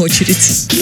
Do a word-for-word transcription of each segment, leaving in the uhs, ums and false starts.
очередь.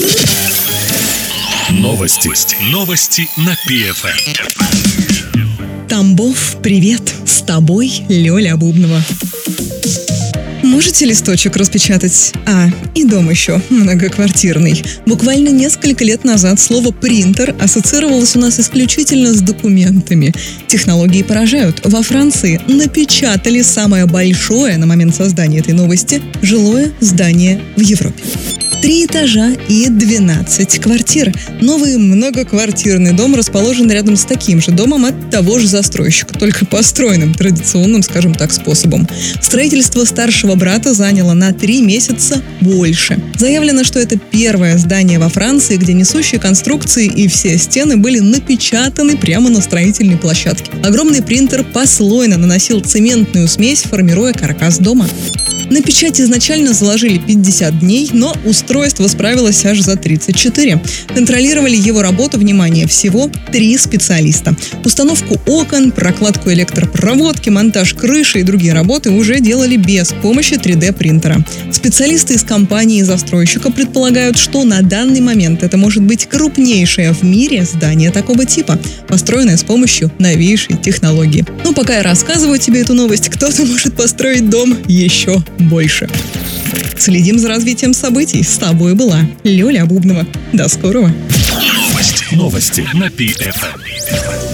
Новости. Новости на пи эф эм. Тамбов, привет! С тобой Лёля Бубнова. Можете листочек распечатать? А, и дом еще многоквартирный. Буквально несколько лет назад слово «принтер» ассоциировалось у нас исключительно с документами. Технологии поражают. Во Франции напечатали самое большое на момент создания этой новости жилое здание в Европе. Три этажа и двенадцать квартир. Новый многоквартирный дом расположен рядом с таким же домом от того же застройщика, только построенным традиционным, скажем так, способом. Строительство старшего брата заняло на три месяца больше. Заявлено, что это первое здание во Франции, где несущие конструкции и все стены были напечатаны прямо на строительной площадке. Огромный принтер послойно наносил цементную смесь, формируя каркас дома. На печать изначально заложили пятьдесят дней, но устройство справилось аж за тридцать четыре. Контролировали его работу, внимание, всего три специалиста. Установку окон, прокладку электропроводки, монтаж крыши и другие работы уже делали без помощи три дэ принтера. Специалисты из компании-застройщика предполагают, что на данный момент это может быть крупнейшее в мире здание такого типа, построенное с помощью новейшей технологии. Но пока я рассказываю тебе эту новость, кто-то может построить дом еще больше. Следим за развитием событий. С тобой была Лёля Бубнова. До скорого. Новости. Новости на пи эф эм.